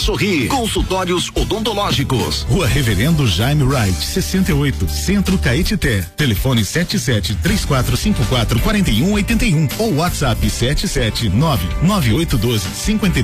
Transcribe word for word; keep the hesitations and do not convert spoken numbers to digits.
Sorri, consultórios odontológicos. Rua Reverendo Jaime Wright, sessenta e oito, Centro Caetité. Telefone sete sete três quatro cinco quatro quatro um oito um ou WhatsApp sete sete nove nove oito um dois cinco